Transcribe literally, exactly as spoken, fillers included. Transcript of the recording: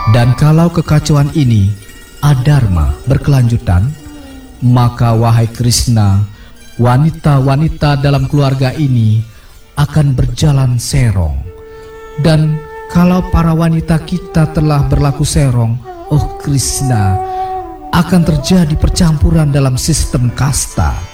Dan kalau kekacauan ini adharma berkelanjutan, maka wahai Krishna, wanita-wanita dalam keluarga ini akan berjalan serong. Dan kalau para wanita kita telah berlaku serong, oh Krishna, akan terjadi percampuran dalam sistem kasta.